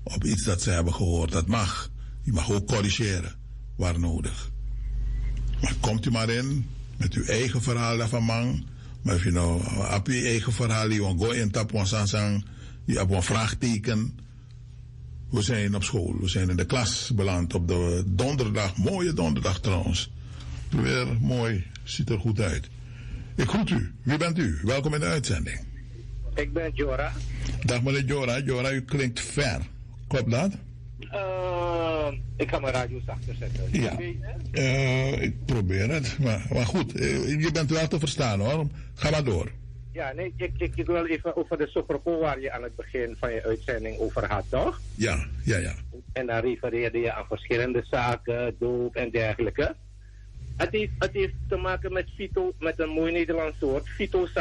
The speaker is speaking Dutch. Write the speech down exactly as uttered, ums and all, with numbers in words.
op iets dat ze hebben gehoord. Dat mag. Je mag ook corrigeren, waar nodig. Maar komt u maar in met uw eigen verhaal daarvan, man. Maar als je nou op je eigen verhaal, je wil in tap sansang, je hebt een vraagteken. We zijn op school, we zijn in de klas beland op de donderdag, mooie donderdag trouwens. Weer mooi, ziet er goed uit. Ik groet u, wie bent u? Welkom in de uitzending. Ik ben Jora. Dag meneer Jora, Jora, u klinkt ver. Klopt dat? Uh, ik ga mijn radio zachter zetten. Ja, uh, ik probeer het. Maar, maar goed, uh, je bent wel te verstaan hoor. Ga maar door. Ja, nee, ik, ik, ik wil even over de Sopropo waar je aan het begin van je uitzending over had, toch? Ja, ja, ja. En dan refereerde je aan verschillende zaken, doop en dergelijke. Het heeft, het heeft te maken met fyto, met een mooi Nederlands woord, fytosanitaire.